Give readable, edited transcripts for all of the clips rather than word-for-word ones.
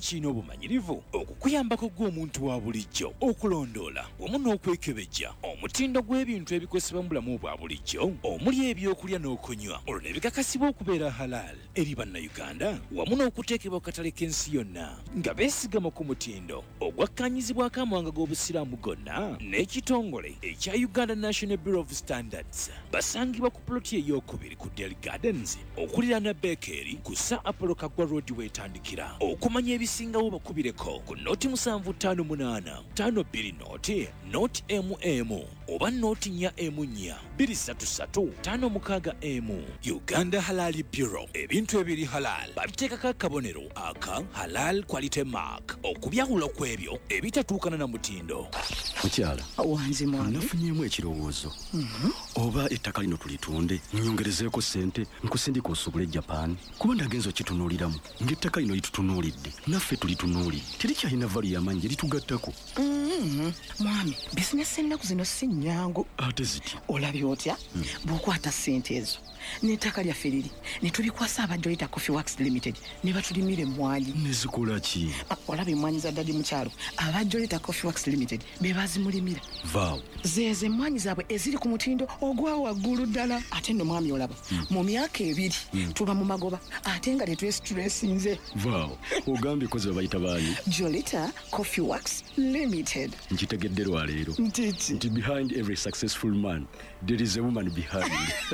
kirina obumanyirivu okukuyambako gw'omuntu wa bulijjo okulondoola wamu n'okwekebejja omutindo gw'ebintu ebikozesebwa mu bulamu obwa bulijjo omuli ebyokulya n'okunywa olwo ne bikakasibwa okubeera halal eri bannayuganda wamu n'okuteekebwa ku katale k'ensi yonna nga beesigama ku mutindo ogwakkaanyizibwako amawanga g'obusiraamu gonna n'ekitongole ekya Uganda National Bureau of Standards. Basangibwa ku ploti ey'okubiri ku Dairy Gardens okuliraana Bakery ku Sir Apollo Kaggwa Road weetandikira. Okumanya ebisingawo bakubireko ku noti 758 52 noti MM oba noti 4 M4 233 5 Uganda Halal Bureau. Ebintu ebiri halal babiteekako akabonero aka Halal Quality Mark okubyawula kw'ebyo ebitatuukana na mutindo. Mukyala wanze mwami nafunyemu ekirowoozo oba ettaka lino tulitunde nyongerezeeko ssente nkusindika osubule Japan kuba ndagenza okitunuuliramu ng'ettaka lino litutunuulidde naffe tulitunuulidde terikyalina valu y'amaanyi gye litugattako. mwami bizinesi ennaku zino si nnyangu ate ziti olabye otya bw'okwata ssente ezo n'ettaka lyaffe liri ne tulikwasa abajolita Coffee Works Limited ne batulimira emmwanyi. nezikola ki? olabye emmwanyi za ddadi mukyalo abajolita Coffee Works Limited be bazimulimira vaawo zeeze emmwanyi zaabwe eziri ku mutindo ogwa waggulu ddala. ate nno mwami olaba mu myaka 2 tuba mu magoba ate nga tetwesitulesinze. vaawo ogambye kozi babayita baani? Jolita Coffee Works Limited. nkitegedde lwaleero Ntiti. nti behind every successful man there is a woman behind.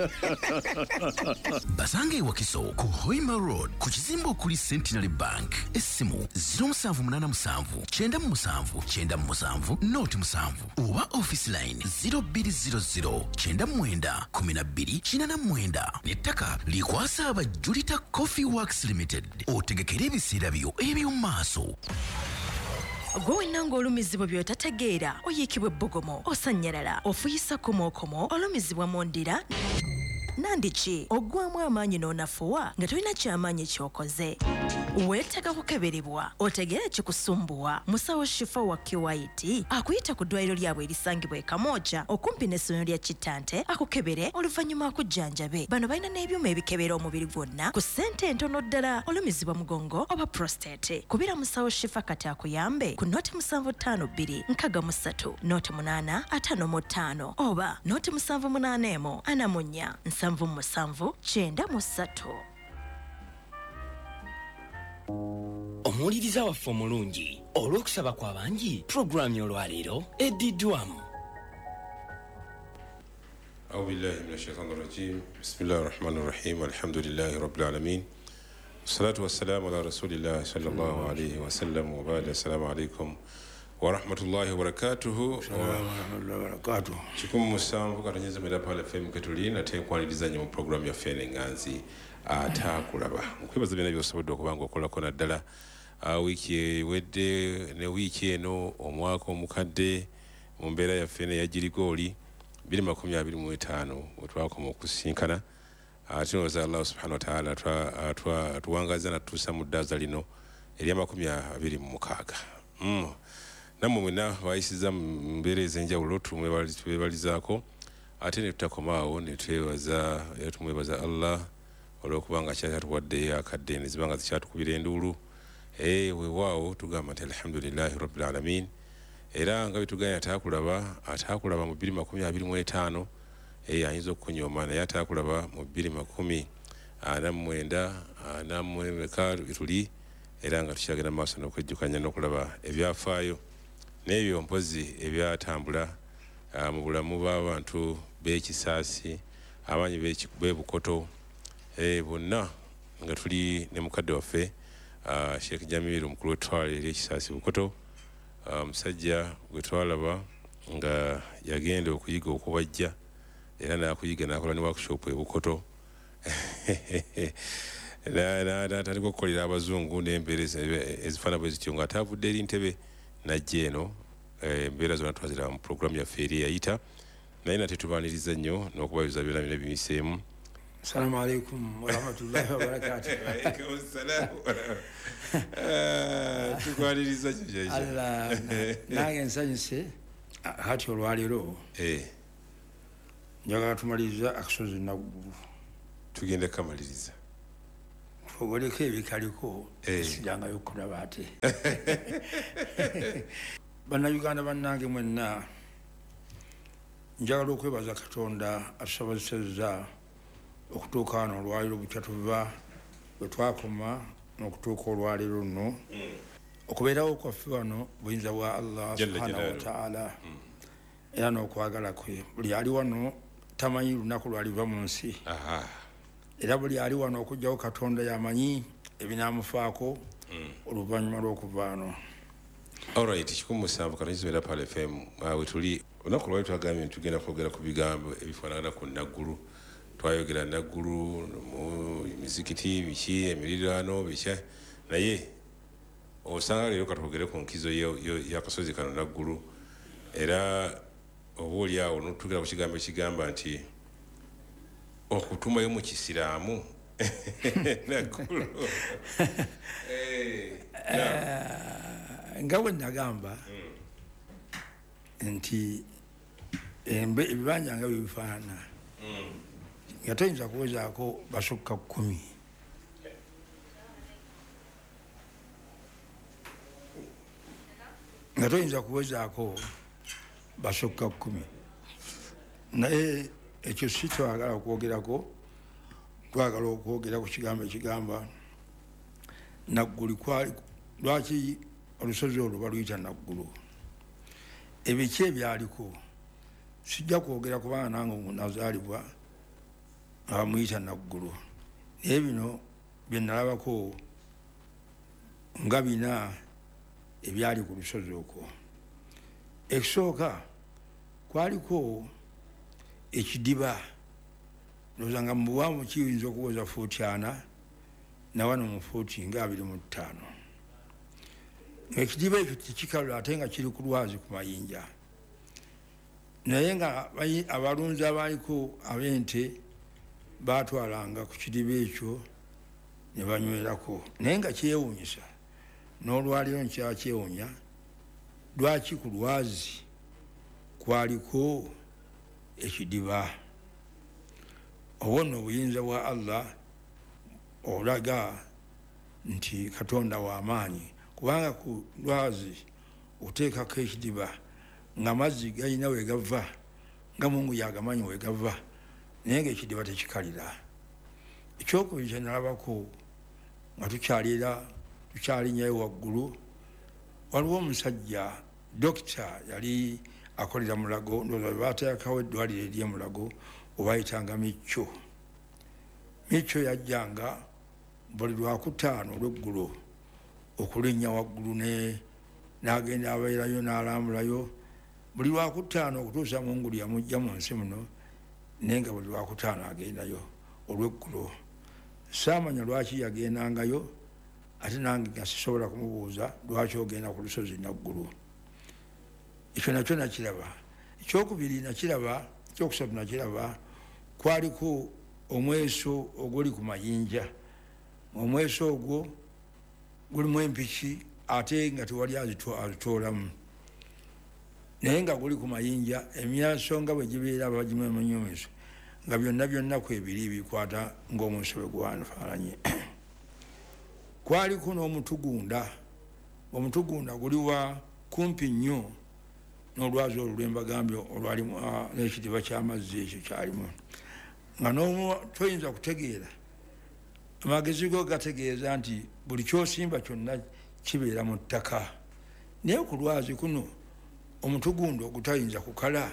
Basange Wakiso ku Hoima Road ku kizimbe okuli Centenary Bank. Essimu 0787 97 97 noti 7 oba office line 0200 99 12 49 n'ettaka likwasa abajulita Coffee Works Limited. Otegekere ebiseera byo eby'omu maaso. Gwe nanga olumizibwa by'otategeera oyiikibwa ebbugumu osanyalala ofuyisa komokomo olumizibwa mu ndira nandiki ogwamu amaanyi n'onafuwa nga tolina kyamaanyi kyokoze weetaaga kukeberebwa otegeera kikusumbuwa. musawo Shifa wa QIT akuyita ku ddwaliro lyabwe erisangibwa e Kamooja okumpi n'essomero lya Kitante akukebere oluvannyuma akujjanjabe. bano balina n'ebyuma ebikebera omubiri gwonna ku ssente entono ddala olumizibwa mugongo oba prostate. kubira musawo Shifa kati akuyambe ku noti 752 63 noti 8 55 oba noti 781 anamunya 7 93. Omuwuliriza waffe omulungi olw'okusaba kw'abangi pulogulaamu y'olwaleero eddiddwamu. أعوذ بالله من الشيطان الرجيم بسم الله الرحمن الرحيم الحمد لله رب العالمين والصلاة والسلام على رسول الله صلى الله عليه وسلم وبعد السلام عليكم ورحمة الله وبركاته. Chikumu musanvu katonyeza medapala FM ketuli nate nkwaniriza nnyo mu programu ya Fene Nganzi ataakulaba. Nkwebaza byonna by'osobodde okubanga okolako naddala wiiki ewedde ne wiiki eno omwaka omukadde mu mbeera yaffe eyagirigooli 2025 wetwakoma okusinkana ate noza Allah subhanahu wa ta'ala atuwangaza natuusa mu ddaaza lino ery'amakumi 26. Namwe mwena bayisiza mu mbeera ez'enjawulo tumwebalizaako ate ne tutakomaawo ne tumwebaza Allah olw'okubanga kyatuwaddeyo akadde ne ziba nga zikyatukubira enduulu. Weewaawo tugamba nti alhamdulillahi rabbil alamin. Era nga bituganya ataakulaba mu 2025 ayinza okukunyooma naye ataakulaba mu 2049 namweka tuli era nga tukyagenda maaso n'okwejjukanya n'okulaba ebyafaayo n'ebyo mpozi ebyatambula mu bulamu bw'abantu b'ekisaasi abaanyi b'ebukoto bonna nga tuli ne mukadde waffe Sheikh Jamiru omukulu w'ettwale ery'ekisaasi bukoto. Musajja gwe twalaba nga yagenda okuyiga okubajja era n'akuyiga n'akola ne workshop ebukoto n'atandika okukolera abazungu n'embeera ezifaana bwe zityo nga atavudde eri ntebe najja eno embeera zonna twaziraba mu programu yaffe eri eyayita naye nate tubaaniriza nnyo n'okubabuza byonna byonna bimiseemu. Assalamu alaikum warahmatullahi wabarakatuh. Waalaikum salam. Tukwaniriza kyejo. Allah nange nsanyuse hati olwaleero njagala tumaliriza akasozi naggulu tugenda kamaliriza ogoleko ebikaliko sijangayo okulaba ate bannayuganda bannange mwenna njagala okwebaza katonda atusobozesezza okutuuka wano olwaliro bukya tuva bwe twakoma n'okutuuka olwaliro luno okubeerawo kwaffe wano buyinza bwa allah subhanahu wataala era n'okwagala kwe buli ali wano tamanyi lunaku lwaliva mu nsi era buli ali wano okugjawo katonda yamanyi ebinaamufaako oluvannyuma lw'okuva wano. Alright, 17 kanizibera Pale FM wetuli olunaku lwali twagambye tugenda kwogera ku bigambo ebifaanagana ku naggulu. Twayogera naggulu mu mizikiti biki emiriraano biki naye osanga leero katwogere ku nkizo y'akasozi kano naggulu era oba oli awo n'otugera ku kigambo ekigamba nti okutumayo mu kisiraamu naggulu nga bwe nagamba nti ebibanja nga byebifaanana nga toyinza kuwezaako basukka 10 nga toyinza kuwezaako basukka 10 naye ekyo si twagala okwogerako twagala okwogera ku kigambo ekigamba naggulu lwaki olusozi olwo baluyita naggulu ebiki ebyaliko sijja kwogera kubanga nange nazaalibwa abamuyita naggulu naye bino bye nalabako nga bina ebyali ku lusozi okwo. Ekisooka kwaliko ekidiba ndowooza nga mu buwanvu kiyinza okuweza fuuti 4 na wano mu fuuti nga 25. Ekidiba ekyo tekikalula ate nga kiri ku lwazi ku mayinja naye nga abalunzi abaaliko ab'ente baatwalanga ku kidiba ekyo ne banywerako naye nga kyewuunyisa n'olwaliro nkyala kyewuunya lwaki ku lwazi kwaliko ekidiba. Obwo nno obuyinza bwa allah olaga nti katonda w'amaanyi kubanga ku lwazi oteekako ekidiba ng'amazzi galina we gava nga mungu yagamanyi we gava naye ng'ekidiba tekikalira. Ekyokubiri kye nalabako nga tukyalinyayo waggulu waliwo omusajja dokita yali akolera mulago ndowooza baateekawo eddwaliro ery'emulago obayitanga Micco yajjanga buli lwakutaano olw'eggulo okulinnya waggulu n'agenda abeerayo n'alambulayo buli lwakutaano okutuusa mungu lyamujja mu nsi muno naye nga buli lwakutaano agendayo olw'eggulo. Saamanya lwaki yagendangayo ate nange nga sisobola kumubuuza lwaki ogenda ku lusozi naggulu. Ekyo nakyo nakiraba. Ekyokubiri nakiraba, ekyokusatu nakiraba kwaliko omweso oguli ku mayinja. Omweso ogwo gulimu empiki ate nga tewali azitoolamu naye nga guli ku mayinja emyaso nga bwe gibeera bagimemunyumiso nga byonna ku ebiri bikwata ng'omweso bwe gwanfaananye. Kwaliko n'omutugunda. Omutugunda guli wa kumpi nnyo n'olwazi olwo lwembagambye olwalimu n'ekidiba ky'amazzi ekyo kyalimu nga toyinza kutegeera amagezi go gategeeza nti buli kyosimba kyonna kibeera mu ttaka naye ku lwazi kuno omutugunda ogutayinza kukala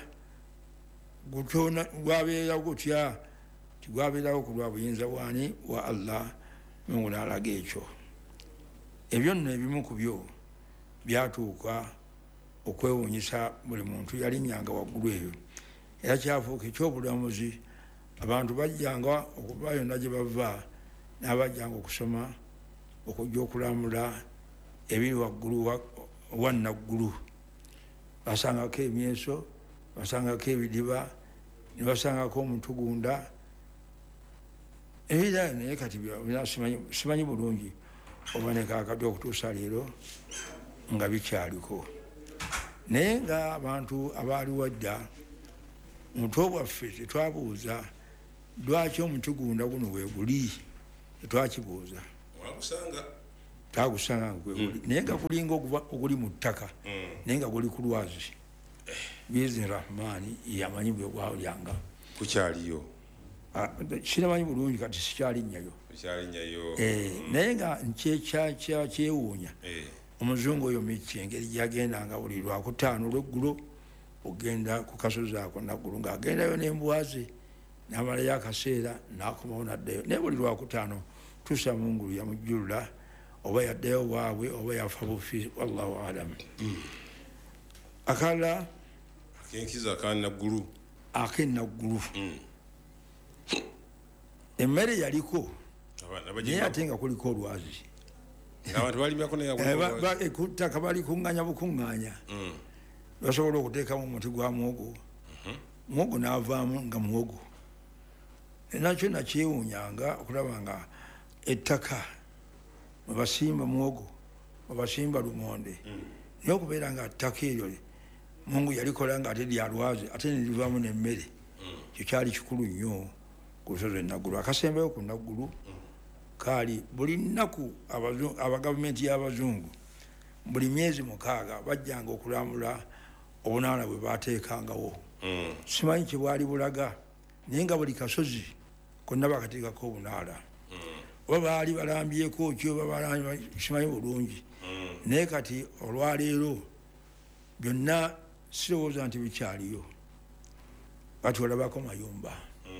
gwabeera gutya tigwabeerawo ku lwa buyinza bwani wa allah mungu n'alaga ekyo. Ebyo nno ebimu ku byo byatuuka okwewuunyisa buli muntu yalinnyanga waggulu eyo era kyafuuka ekyobulamuzi. Abantu bajjanga okuva yonna gye bava n'abajjanga okusoma okujja okulambula ebiri waggulu wa naggulu. Basangako emyeso, basangako ebidiba, ne basangako omutugunda ebirala naye kati simanyi bulungi oba ne kaakati okutuusa leero nga bikyaliko. Naye nga abantu abaaliwo dda mutwe bwaffe tetwabuuza lwaki omutugunda guno weeguli, tetwakibuuza tagusanga naye nga kulinga oguli mu ttaka naye nga guli ku lwazi biizni rahmani yamanyi bwe gwawulyanga kukyaliyo sinamanyi bulungi kati sikyalinnyayo naye nga nkyewuunya omuzungu oyo Michi engeri gyagendanga buli lwakutaano olweggulo ogenda ku kasozi ako naggulu ng'agendayo n'embwaze n'amalayo akaseera n'akomawo n'addayo naye buli lwakutaano tusa Mungulu yamujjulula oba yaddayo waabwe oba yafa bufi wallahu alamu akalala akenkiza akanaggulu akenaggulu emmere yaliko naye ate nga kuliko olwazi kuttaka bali kuŋŋanya bukuŋŋanya basobola okuteekamu omuti gwa muwogo muwogo n'avaamu nga muwogo nakyo nakyewuunyanga okulaba nga ettaka mwebasimba muwogo mwebasimba lumonde naye okubeera nga ttaka eryo Mungu yalikola nga ate lyalwazi ate nerivaamu n'emmere kyo kyali kikulu nnyo ku lusozi enaggulu akasembayo ku naggulu kaali buli nnaku abagavumenti y'abazungu buli myezi 6 bajjanga okulambula obunaana bwe bateekangawo simanyi kye bwali bulaga naye nga buli kasozi konna bakateekako obunaala oba baali balambyeko ki oba simanyi bulungi naye kati olwaleero byonna sirowooza nti bikyaliyo kati olabako mayumba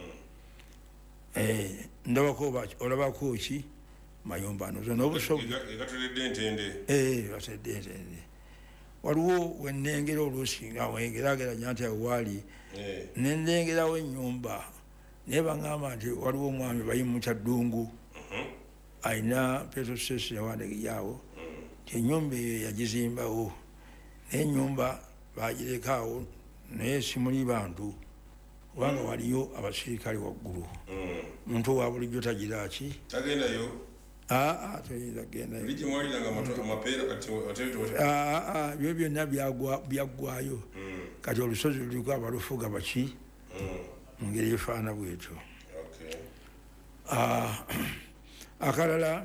olabako ki mayumba nobusobobatedde entende waliwo wenengera oluusi wengerageranya nti awaali nendengerawo ennyumba naye baŋŋamba nti waliwo omwami bayimu Kyaddungu alina petrol station yawandegeyawo nti ennyumba eyo yagizimbawo naye ennyumba bagirekaawo naye simuli bantu kubanga waliyo abasirikale waggulu omuntu owa bulijjo tagiraki tagendayo toyinza kugendayo byo byonna byaggwayo kati olusozi luliko abalufuga baki mu ngeri efaana bwetyo akalala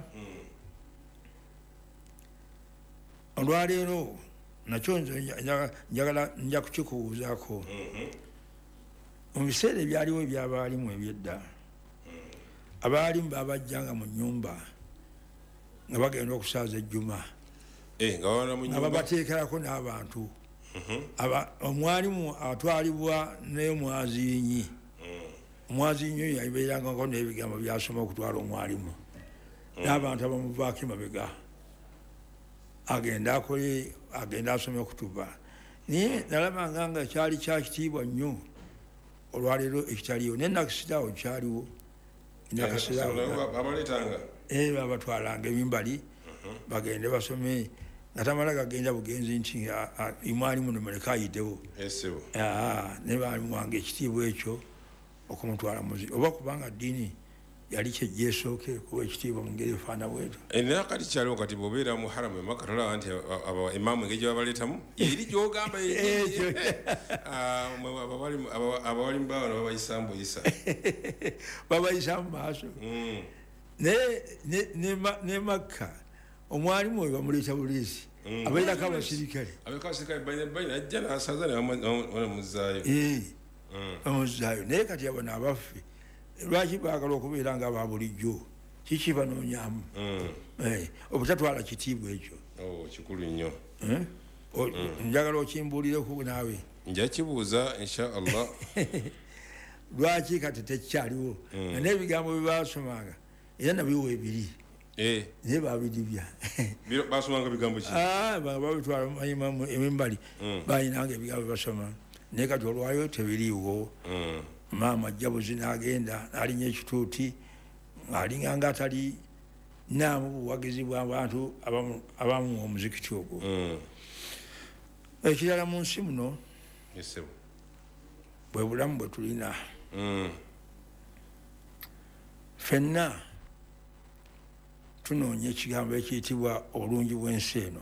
olwaleero nakyo nja kukikubuuzaako mu biseera ebyaliwo ebyabaalimu ebyedda abaalimu babajjanga mu nnyumba nga bagenda okusaaza ejjuma nga babateekerako n'abantu omwalimu atwalibwa n'omwaziinyi omwaziinyi oyo yabeerangako n'ebigambo byasoma okutwala omwalimu n'abantu abamuvaako emabega agenda asome okutuba naye nalabanga nga kyali kyakitiibwa nnyo olwaleero ekitaliwo naye nakisiraawo kyaliwo babatwalanga ebimbali bagende basome nga tamala gagenda bugenzi nti imwalimu nemuleka ayitewo naye balimuwanga ekitiibwa ekyo okumutwala muzi oba kubanga ddiini yali kyejjeesooke kuba ekitiibwa mu ngeri efaana bweto naye kati kyaliwo kati bw'obeera mu haramu emaka tolaba nti imaamu engeri gye babaleetamu eri gyogamba abawalimu baabano babayisaamu buyisa babayisa mu maaso ne makka omwalimu oyo bamuleeta buliisi abairako abasirikale ajja nasaza nemuzaayo bamuzaayo naye kati abo nabaffe lwaki baagala okubeera nga babulijjo kiki banoonyamu obutatwala kitiibwa ekyo kikulu nnyo njagala okimbuulireku naawe nja kibuuza insha allah lwaki kati tekikyaliwo n'ebigambo byebasomanga era nabiwa ebiri naye babidibya basomanga bigambo ki babitwala mayimamu emimbali bayinanga ebigambo byebasoma naye kati olwayo tebiriiwo maama ajjabuzi n'agenda n'alinnya ekituuti ng'alinga nga atali naamu buwagizi bw'abantu abamu omuzikiti ogwo ekirala mu nsi muno bwe bulamu bwe tulina ffenna tunoonya ekigambo ekiyitibwa obulungi bw'ensi eno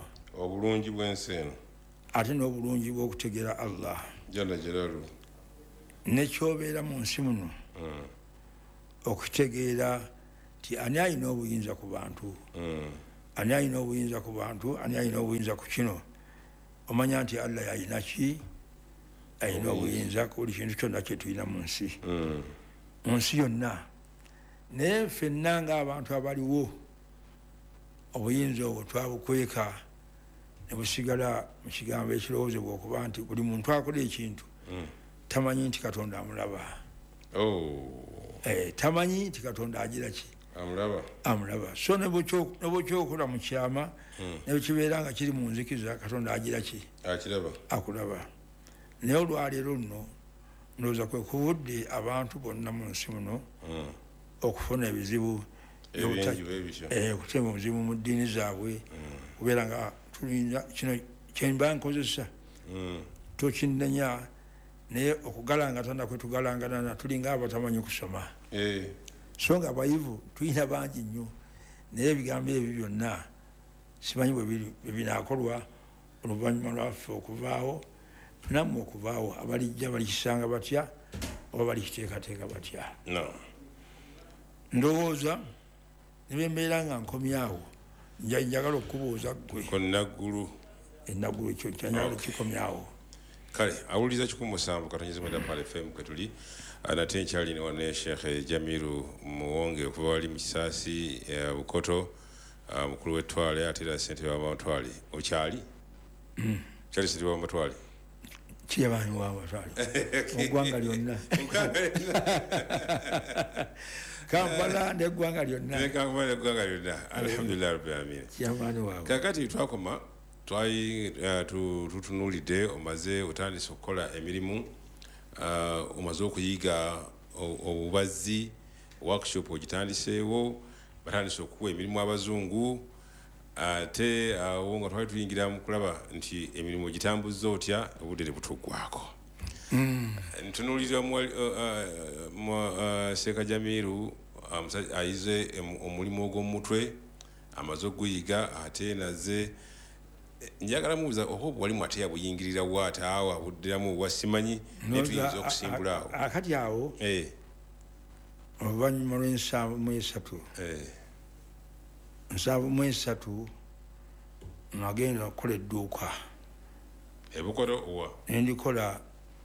ate n'obulungi bw'okutegeera allah jalla jalaalu nekyobeera mu nsi muno okutegeera ti ani alina obuyinza ku bantu ani alina obuyinza ku bantu ani alina obuyinza ku kino omanya nti Allah yalina ki alina obuyinza ku buli kintu kyonna kyetulina mu nsi yonna naye ffenna ng'abantu abaliwo obuyinza obwo twabukweka ne busigala mu kigambo ekirowoozebwa okuba nti buli muntu akola ekintu tamanyi nti Katonda amulaba tamanyi nti Katonda agira ki amulaba so ne bwekyokola mu kyama ne bwekibeera nga kiri mu nzikiza Katonda agira ki akulaba naye olwaleero luno ndowooza kwe kuvudde abantu bonna mu nsi muno okufuna ebizibu okutema obuzibu mu ddiini zaabwe kubeera nga tulinza kino kyemba nkozesa tokinenya naye okugalangatana kwe tugalanganana tulinga abatamanyi kusoma so nga abayivu tulina bangi nnyo naye ebigambo ebyo byonna simanyi bwe binaakolwa oluvannyuma lwaffe okuvaawo nammwe okuvaawo abalijja balikisanga batya oba balikiteekateeka batya ndowooza ne bembeera nga nkomyawo njagala okubuuza ggwe enaggulu ekyo kyanyala kikomyawo kale awuliriza 17 katonyezemwenda pale fm kwetuli nate nkyali ne Sheikh Jamiru Muwonge okuva wali mu Kisaasi Bukoto mukulu w'ettwale ate era ssentebe w'amatwale okyali kyali ssentebe w'amatwale kiyabanyi w'amatwale mu ggwanga lyonna Kampala n'eggwanga lyonna alhamdulillah rabbil alamin kiyabanyi waabwe kakati twakoma twali tutunuulidde omaze otandise okukola emirimu omaze okuyiga obubazzi workshop ogitandiseewo batandise okuwa emirimu abazungu ate awo nga twali tuyingira mu kulaba nti emirimu ogitambuzza otya obudde tebutuggwako ntunuulira Sheikh Jamiru ayize omulimu ogw'omutwe amaze okuguyiga ate naze njagala mubuuza oba walimu ate yabuyingirirawo ate awo abuddiramu wasimanyi netuyinza okusimbula awo akati awo oluvannyuma lw'7 nagenda okukola edduuka ebukoto owa nendikola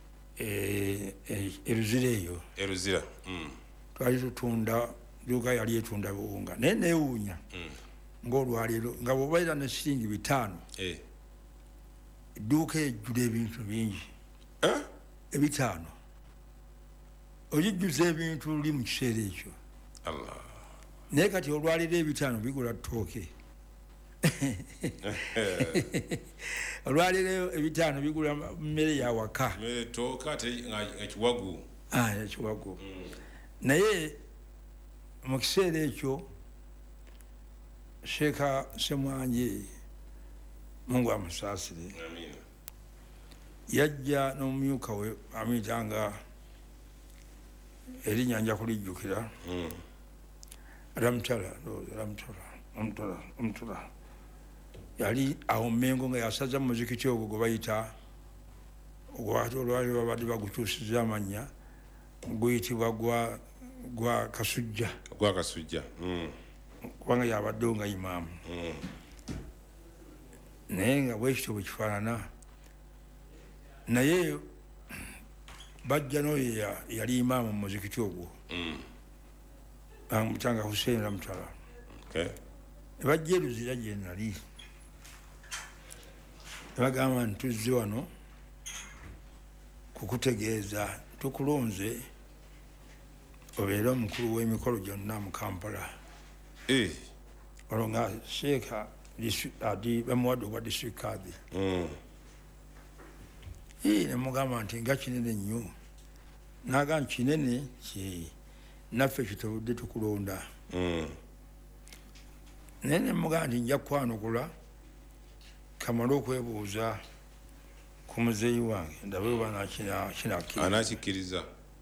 eruzira eyo eruzira twali tutunda duuka yali etunda buwunga naye neewuunya ng'olwaleero nga bw'obaira ne siringi 5 edduuka ejjula ebintu bingi 5 ogijjuza ebintu luli mu kiseera ekyo naye kati olwaleero 5 bigula ttooke olwaleero 5 bigula mmere yawaka ekiwagu naye mu kiseera ekyo Sheikh Semwanje Mungu amusaasire yajja n'omumyuka we amuyitanga erinnya nja kulijjukira Ramtala yali awo Mmengo nga yasaza muzikiti ogwo gwe bayita olwali babadde bagukyusiza amannya guyitibwa gwa Kasujja kubanga yabaddewo nga imaamu naye nga bwekityo bwe kifaanana naye bajja n'oyo yali imaamu mu muzikiti ogwo bamutanga Hussein Ramtala ne bajja eruzira gye nali ne bagamba nti tuzze wano kukutegeeza tukulonze obeere omukulu w'emikolo gyonna mu Kampala olwo nga Sheikh bamuwadde obwa district card ne mugamba nti nga kinene nnyo naga nti kinene naffe kitobudde tukulonda naye ne mugamba nti nja kukwanukula kamale okwebuuza ku muzeeyi wange ndabe oba anakikkiriza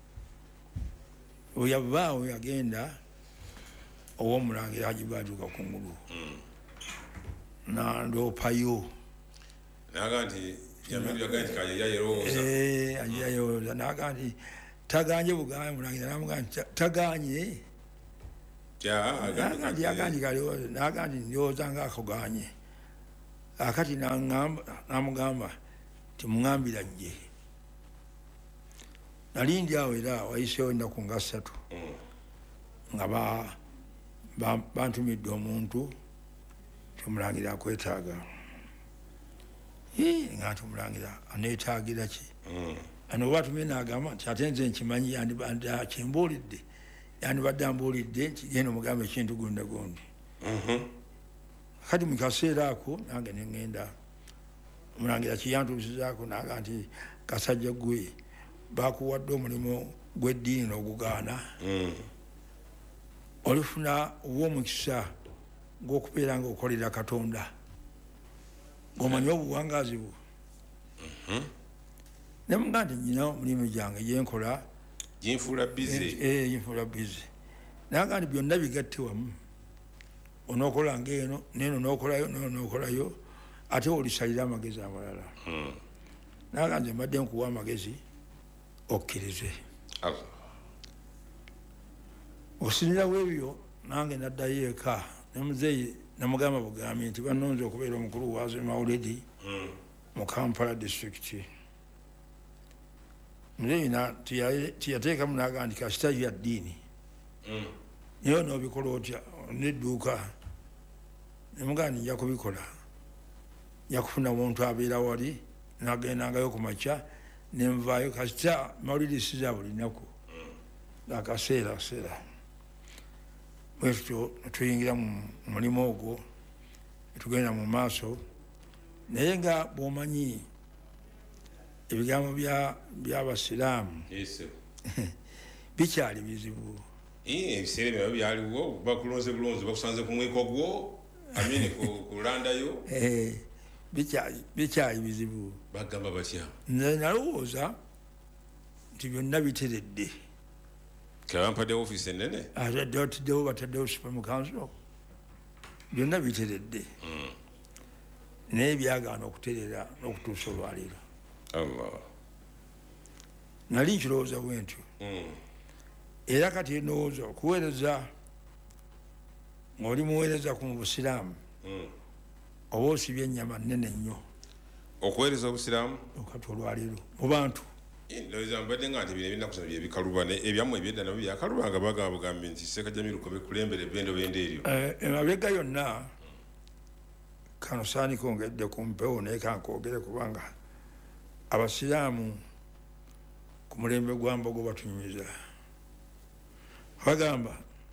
bwe yavaawo yagenda ow'omulangira agibaduka kungulu nandoopayo naga nti ayerowooza naga nti tagaanye bugambe mulangira namuga nti tagaanye agandi kaliwo nagandi ndowooza ngaakoganye akati namugamba timuŋambira jje nali ndi awo era wayiseewo ennaku nga 3 nga bantumidde omuntu tumulangira akwetaaga nga tumulangira aneetaagira ki ano oba tumye n'agamba nti ate nze nkimanyi kyembuulidde yandibadde ambuulidde nti genda omugamba ekintu gundi gundi kati mu kaseera ako nange neŋŋenda omulangira kiyantuusizaako naga nti kasajja gwe bakuwadde omulimu gw'eddiini n'ogugaana olifuna obw'omukisa gw'okubeera nga okolera Katonda ng'omanyi obuwangaazi bwo nemuga nti nyina omulimu gyange gyenkola yinfuula bize naga nti byonna bigatte wamu onookola ngaeno neno nookolayo ate olisalira amagezi amalala naga nze mbadde nkuwa amagezi okkirize osinirawo ebyo nange naddayo eka nemuzeeyi namugamba bugambi nti banonze okubeera omukulu waazo mawuledi mu Kampala district muzeeyi tiyateekamu naga nti kasita ya ddiini naye noobikola otya nedduuka nemugamba nti nja kubikola nja kufuna omuntu abeera wali nagendangayo ku makya nenvaayo kasita mawuledi siza buli nnaku akaseera bwetutyo netuyingira mu mulimu ogwo netugenda mu maaso naye nga bw'omanyi ebigambo by'abasiraamu bikyali bizibu ebiseera byabyo byaliwo bakulonze bulonzi bakusanze ku mweko gwo amini kulandayo bikyali bizibu bagamba batya nze nalowooza nti byonna biteredde kabampaddewo ofiisi ennene ataddewo bataddewo supreme council byonna biteredde naye byagaana okuterera n'okutuusa olwaleero nali nkirowooza bwentyo era kati ndowooza okuweereza ng'oli muweereza ku busiraamu oba osibye ennyama nnene nnyo okuweereza obusiraamu okati olwaleero mu bantu ndowooza mbadde nga nti bino ebinaku zino byebikaluba ebyamu ebyedda nabyo byakaluba nga bagamba bugambi nti Ssekajjamiruka bekulembera ebbendo bende eryo emabega yonna kano saaniko ngedde ku mpewo naye kankoogere kubanga abasiraamu ku mulembe gwa Mbogo batunyumiza bagamba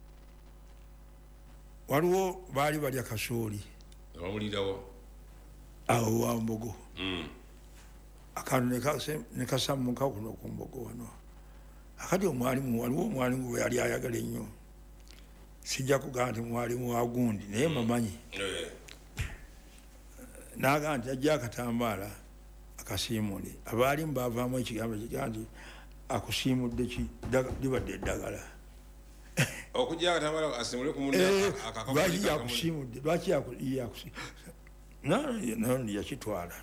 waliwo baali balya kasooli bamulirawo awo wa Mbogo akantu nekasammuka kuno ku Mbogo wano akati omwalimu waliwo omwalimu bwe yali ayagala ennyo sijja kugamba nti mwalimu wa gundi naye mamanyi naga nti ajja akatambaala akasiimuule abaalimu baavaamu ekigambo kiga nti akusiimudde libadde eddagala okujja akatambaala asiimule ku lwaki yakusiimudde lwaki yakitwala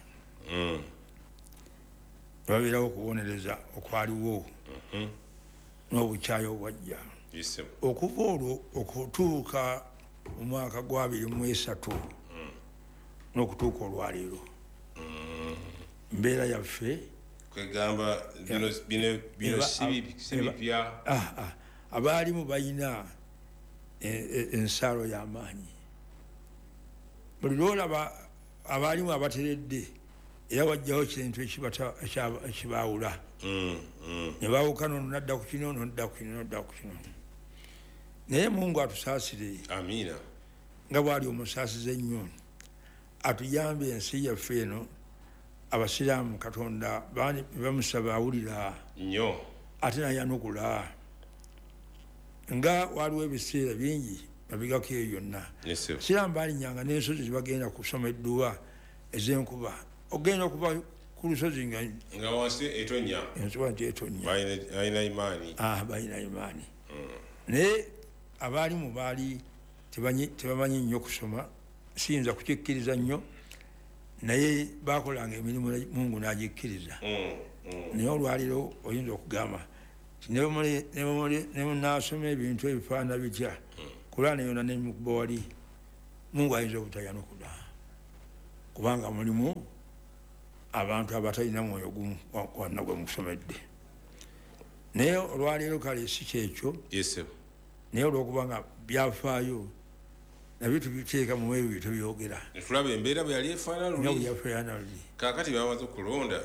babeerawo okubonereza okwaliwo n'obukyayi obwajja okuva olwo okutuuka mu mwaka gwa 2003 n'okutuuka olwaleero mbeera yaffe kwegamba bino sibipya abaalimu balina ensalo y'amaanyi buli lwolaba abaalimu abateredde era wajjawo kintu ekibaawula ne baawukana ono nadda ku kino ono nadda ku kino naye Mungu atusaasire amiina nga bwali omusaasize ennyo atuyambe ensi yaffe eno abasiraamu Katonda bamusaba awulira nnyo ate nayanukula nga waliwo ebiseera bingi babigako eyo yonna siraamu baalinyanga n'ensozi zibagenda kusoma edduwa ez'enkuba ogenda okuba ku lusozi nga wansi etonya ensoba nti etonya balina imaani balina imaani naye abaalimu baali tebamanyi nnyo kusoma siyinza kukikkiriza nnyo naye bakolanga emirimu Mungu n'agikkiriza naye olwaliro oyinza okugamba nemunasoma ebintu ebifaana bitya ku pulaani yona nemukuba wali Mungu ayinza obutayanukula kubanga mulimu abantu abatalina mwoyo gumu wonna gwe musomedde naye olwaleero kale si kyekyo naye olwokubanga byafaayo nabyo tubiteeka mu ebyo tubyogera tulaba embeera bwe yali efaanana luli kaakati bamaze okulonda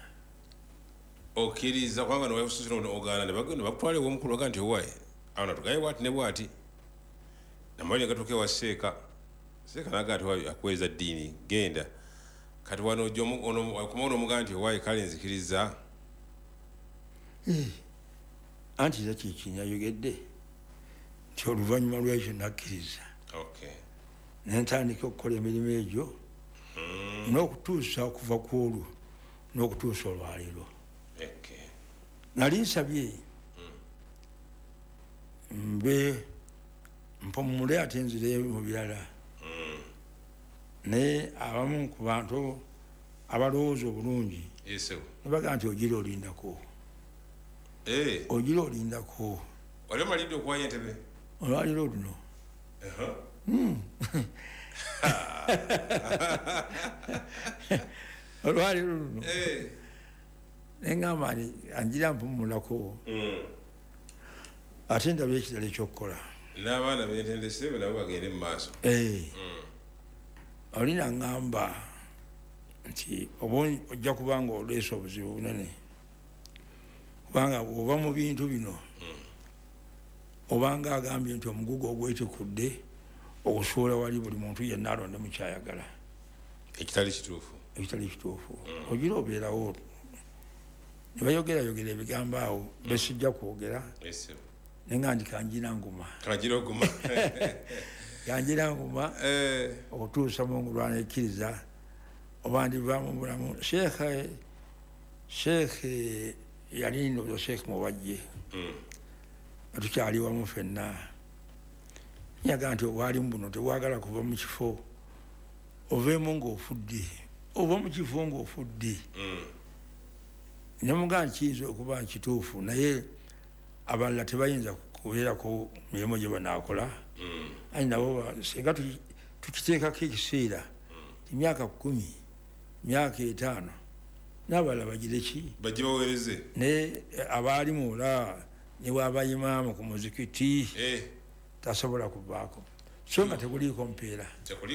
okkiriza kubanga newasusira ogaana ne bakutwala ew'omukulu oga nti owaye awo natugaye bwati ne bwati namanya gatuuka ewa seeka naga nti akweza ddiini genda kati wano kumawona omugaa nti owaye kale nzikiriza anti era kyekinyayogedde nti oluvannyuma lwekyo nakkiriza nentandika okukola emirimu egyo n'okutuusa okuva ku olwo n'okutuusa olwaleero nali nsabye mbe mpomule ate nzire mu birala naye abamu ku bantu abalowooza obulungi nebaga nti ogira olindako wali omalidde okuwayo entebe olwaliro luno olwaliro luno neŋŋamba anjira mpumulako ate ndabye ekirala ekyokukola n'abaana bentendese nabo bagende mu maaso oli naŋŋamba nti oba ojja kubanga oleese obuzibu bunene kubanga oba mu bintu bino obanga agambye nti omugugu ogwetikudde okusuula wali buli muntu yenna alonde mukyayagala ekitali kituufu ogira obeerawo ne bayogerayogera ebigambo awo besijja kwogera nenga ndi kanjira nguma okutuusa Mungu lwanekkiriza oba ndiva mu bulamu sheekhe yali ndoza sheekhe mubajje tukyali wamu ffenna nyaga nti obwalimu buno tebwagala kuva mu kifo oveemu ng'ofudde oba mu kifo ng'ofudde nemuga nkiyinza okuba nkituufu naye abalala tebayinza kubeerako mirimu gye banaakola ayi nabo singa tukiteekako ekiseera emyaka 10 myaka 5 n'abalala bagire ki bajje baweereze naye abaalimu ola ne bwabayimaamu ku muzikiti tasobola kuvaako so nga tekuliiko mpeera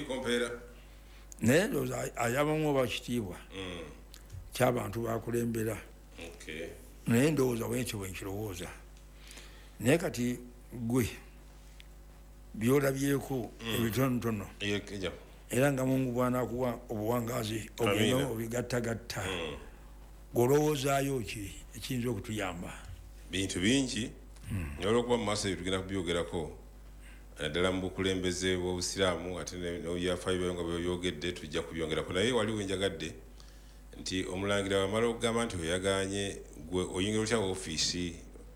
naye ndowooza ayabamu oba kitiibwa ky'abantu bakulembera naye ndowooza wenkyo bwenkirowooza naye kati gwe byolabyeko ebitonotono era nga Mungu bwanakuwa obuwangazi ogenda obigattagatta gwolowoozaayo ki ekiyinza okutuyamba bintu bingi olwokuba mu maaso tugenda kubyogerako naddala mu bukulembeze bw'obusiraamu ate n'ebyafaayo byayo nga byoyogedde tujja kubyongerako naye waliwo enjagadde nti omulangira wamala okugamba nti oyaganye gwe oyingira otya ofiisi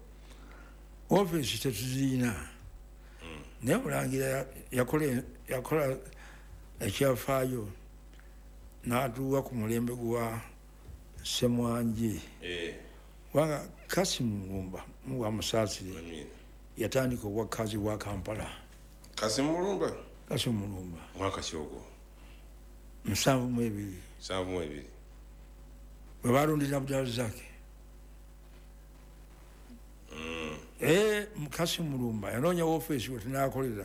tetuzirina naye omulangira yakola ekyafaayo n'atuuwa ku mulembe gwa Ssemwangi kubanga Kasimu Mulumba muwa musaasire yatandika obwakazi bwa Kampala. Kasimu Mulumba mwaka kyogo 72 bwe balondera Abdulrazak Kasimu Mulumba yanoonya woofiisi we tunaakolera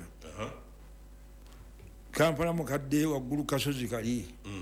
Kampala mukadde waggulu kasozi kali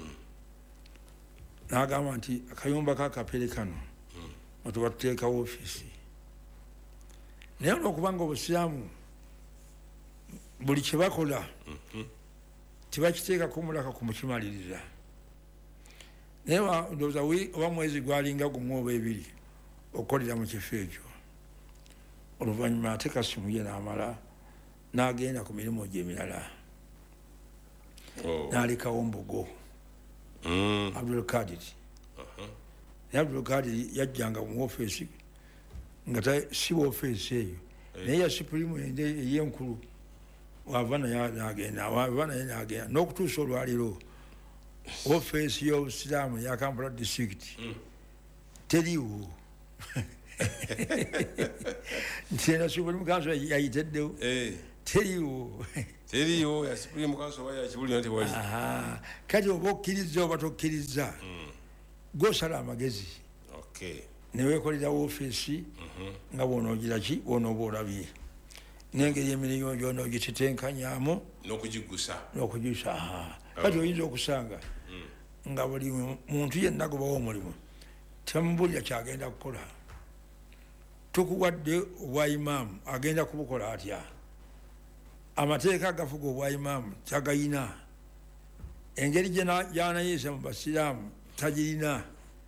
n'agamba nti akayumba kakapere kano otubateeka woofiisi naye olwokubanga obusiraamu buli kye bakola tebakiteekako mulaka kumukimaliriza naye ndowooza oba mwezi gwalinga gumu oba 2 okukolera mu kifo ekyo oluvannyuma ate Kasimu ye n'amala n'agenda ku mirimu gye emirala n'alekawo Mbogo Abdulkadir naye Abdulkadir yajjanga mu woofiisi nga si woofiisi eyo naye yasipirimu ey'enkulu wava naye n'agenda n'okutuusa olwaliro woofiisi y'obusiraamu ya Kampala district teriiwo nti ena supirimu kanso yayiteddewo teriyo ya Supreme Council waya kibulira nti wali kati oba okkiriza oba tokkiriza gosala amagezi neweekolera woofiisi nga bwonoogira ki bwonooba olabye n'engeri emirimu gy'onoogitetenkanyamu n'okugigusa kati oyinza okusanga nga buli muntu yenna gubawo omulimu temubulira kyagenda kukola tukuwadde obwa imaamu agenda kubukola atya amateeka agafuga obwa imaamu tagayina engeri gyanayeesa mu basiraamu tagirina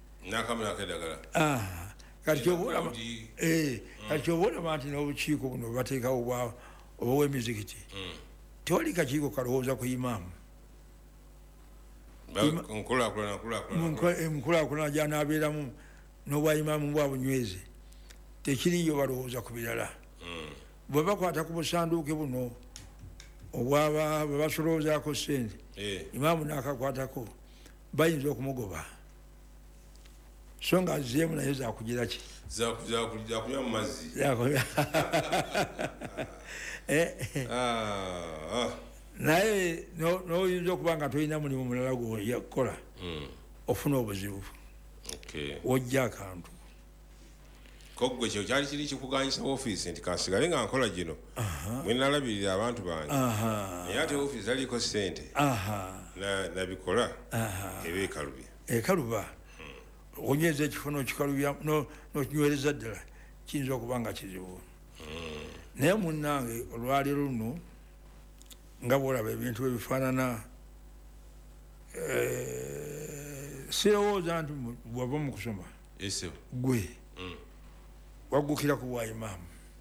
kati kyoba olaba nti n'obukiiko buno bateekawo obw'emizikiti tewali kakiiko kalowooza ku imaamu enkulaakulana gyanabeeramu n'obwa imaamu bwa bunyweze tekiriyo balowooza ku birala bwe bakwata ku busanduuke buno obwaba bwe basoloozaako sente imaamu n'akakwatako bayinza okumugoba so nga azizeemu naye zakugira ki zakunywa mu mazzi naye n'oyinza okuba nga tolina mulimu mulala gwoyakukola ofuna obuzibu wojja akantu kogwe kyo kyali kiri kikuganyisa ofiisi nti kasigale nga nkola gino mwenalabirira abantu bange naye ate ofiisi aliko sente nabikola eba ekaluba onyweza ekifo nokikalubya nokinywereza ddala kiyinza okuba nga kizibu naye munnange olwaleero luno nga bwolaba ebintu ebifaanana sirowooza nti bwava mu kusoma gwe waggukira ku bwa imaamu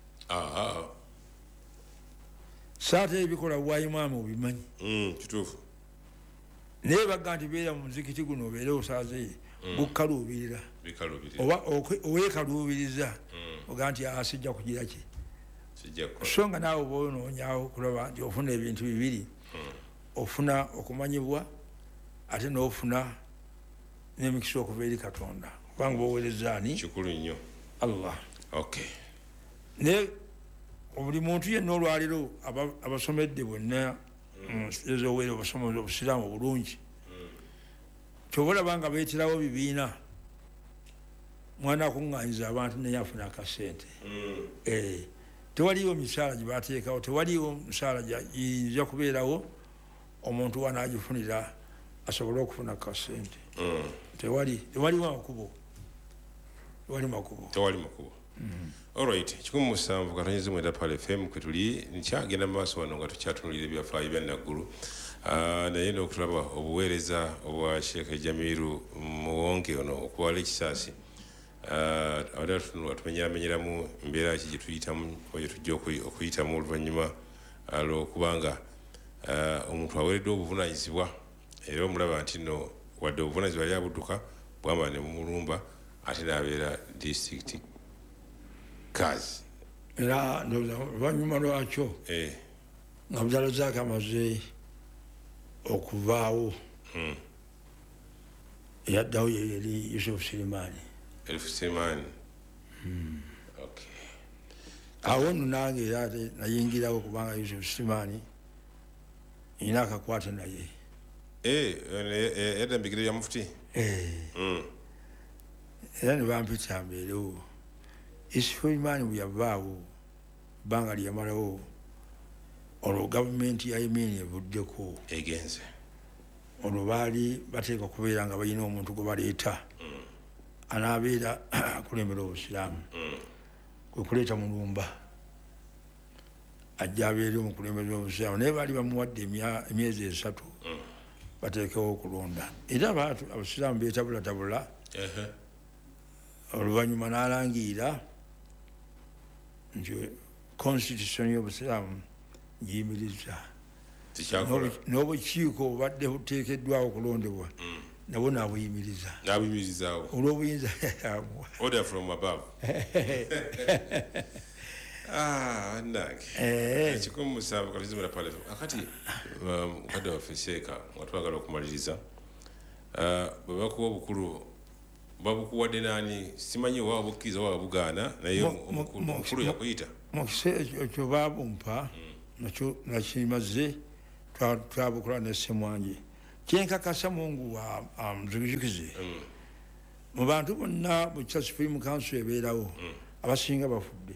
saate ebikola bwa imaamu obimanyi kituufu naye bagga nti beera mu muzikiti guno obeere osaaze gukaluubirira oba oweekaluubiriza oga nti asijja kugira ki so nga naawe oba onoonyawo kulaba nti ofuna ebintu bibiri ofuna okumanyibwa ate n'ofuna n'emikisa okuva eri katonda kubanga baweereza ani kikulu nnyo allah naye buli muntu yenna olwaliro abasomedde bonna ezowere obusomozi obusiraamu bulungi kyoba olaba nga beeterawo bibiina mwana akuŋŋanyiza abantu naye afuna akasente tewaliwo misaala gye bateekawo tewaliwo misaala giyinza kubeerawo omuntu wanaagifunira asobole okufuna akasente tewaliwo makubo tewali makubo alright 17 katonyeze mwenda pale fm kwetuli nkyagenda maaso wano nga tukyatunulira ebyafaayo bya naggulu naye n'okutulaba obuweereza obwa sheekh jamiru muwonge ono okuwala ekisaasi atumenyeramenyeramu mbeera ki gyetuyitamu oyo tujja okuyitamu oluvannyuma lwokubanga omuntu aweereddwa obuvunanyizibwa era omulaba nti no wadde obuvunanyizibwa yali abudduka bwamba ne mumulumba ate n'abeera district kazi era oluvannyuma lwakyo nga muzalozaako amaze okuvaawo eyaddawo yeri Yusuf Sirimani awo nno nange era ate nayingirawo kubanga Yusuf Sirimani nina akakwate naye yadda mbigire bya mufuti era ne bampita mbeerewo Sirimani bwe yavaawo bbanga lyamalawo olwo gavumenti ya Yemen evuddeko egenze olwo baali bateeka okubeera nga balina omuntu gwe baleeta anaabeera akulembera obusiraamu kwe kuleeta mulumba ajja abeere omukulembeze obusiraamu naye baali bamuwadde emyezi 3 bateekewo okulonda era abasiraamu beetabulatabula oluvannyuma n'alangiira nti constitution y'obusiraamu giyimiriza n'obukiiko obadde buteekeddwawo okulondebwa nabo naabuyimiriza olw'obuyinza order from above nange 17 katizimira pale akati mukadde waffe Seeka nga twagala okumaliriza bwe bakuwa obukulu babukuwadde naani simanyi oba bukkiriza oba bugaana naye omukulu yakuyita mu kiseera ekyo babumpa nakimaze twabukola nessemwange kyenkakasa Mungu wa mzukizukize mu bantu bonna mu Supreme Council ebeerawo abasinga bafudde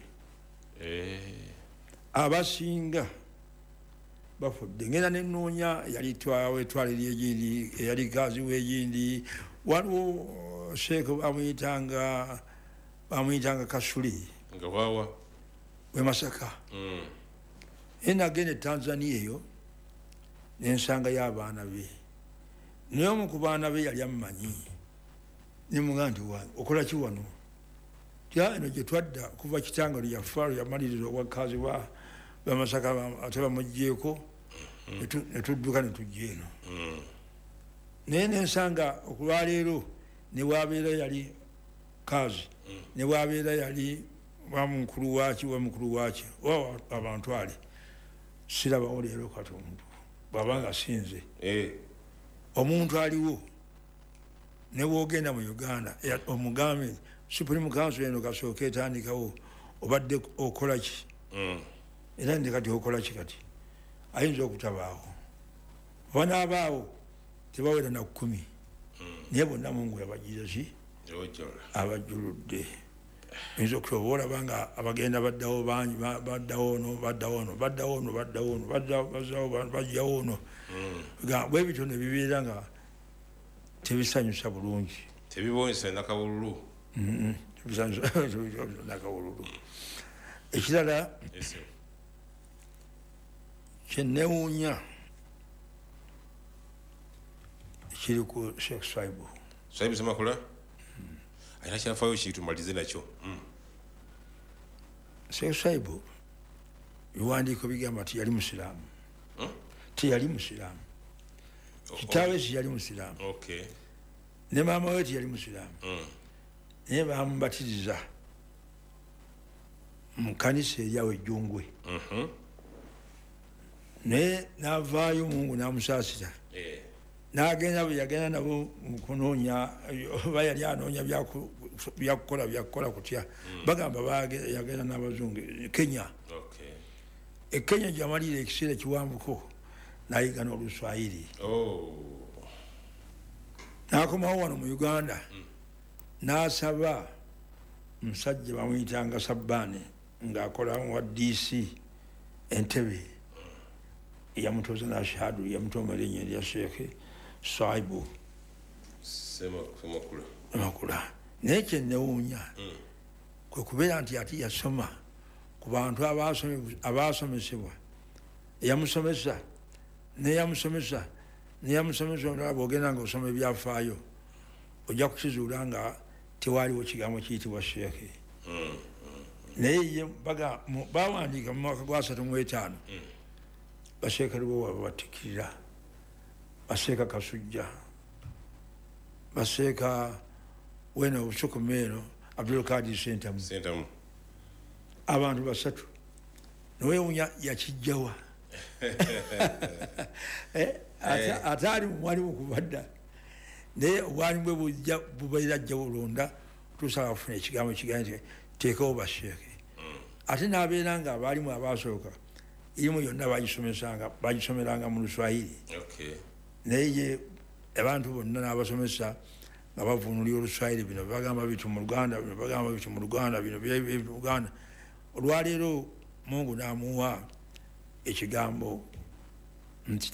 abasinga bafudde ngenda nenoonya yali twaliri egindi eyali gazi wegindi waliwo sheeko bamuyitanga Kasuli nga wawa we Masaka nagenda Tanzania eyo nensanga y'abaana be naye omu ku baana be yali amumanyi nemuga nti okola ki wano tya eno gye twadda kuva kitanga lyafaalo yamaliriza obwakazi bamasaka ate bamugjeeko netudduka netujja eno naye nensanga okulwaleero newabeera yali kazi newabeera yali wamukulu waaki abantu ali sirabawo leero katonda bwabanga sinze omuntu aliwo newogenda mu Uganda omugambe Supreme Council eno kasooka etandikawo obadde okola ki era ndi kati okola ki kati ayinza okutabaawo banaabaawo tebawera na 10 naye bonna Mungu yabagiza ki abajjuludde oyinza okutoba olabanga abagenda baddawo bangi bajjawo ono bwe bityo ne bibeera nga tebisanyusa bulungi tebibonyesa nakawululu nakawululu ekirala kyenewuunya kiri ku Sheikh Swaibu Semakula ayina kyafaayo kitumalize nakyo Sheikh Swaibu biwandiiko bigamba tiyali musiraamu tiyali musiraamu kitaawe tiyali musiraamu ne maama we tiyali musiraamu naye bamubatiriza mu kanisa eryawo ejjungwe naye n'avaayo Mungu n'amusaasira n'agenda bwe yagenda nabo kunoonya oba yali anoonya byakukola kutya bagamba yagenda n'abazungu Kenya Kenya gyamalira ekiseera kiwanvuko nayiga n'Oluswayiri n'akomawo wano mu Uganda n'asaba musajja bamuyitanga Sabbaani ng'akola wa DC Entebbe yamutoza nashahadu yamutomera erinnya erya Sheikh Swaibu Semakula naye kyenewuunya kwe kubeera nti ati yasoma ku bantu abaasomesebwa eyamusomesa neyamusomesa olaba bw'ogenda nga osoma ebyafaayo ojja kukizuula nga tewaaliwo kigambo kiyitibwa Sheikh naye bawandiika mu mwaka gwa 35 basheeka libo babatikirira basheeka Kasujja basheeka wena obusukumeeno Abdulkadir Sentamu abantu basatu nowewunya yakijjawa ate ali mumwalimu kubadda naye obwalimu bwe bubaira ajja bulonda tuusa bafuna ekigambo kigambo nti teekawo basheeke ate n'abeera nga abaalimu abaasooka irimu yonna bagisomeranga mu Luswayiri naye abantu bonna n'abasomesa nga bavuunulira Oluswayiri bino bagamba bitu mu Luganda bino bagamba bitu mu Luganda bino Luganda olwaleero Mungu n'amuwa ekigambo nti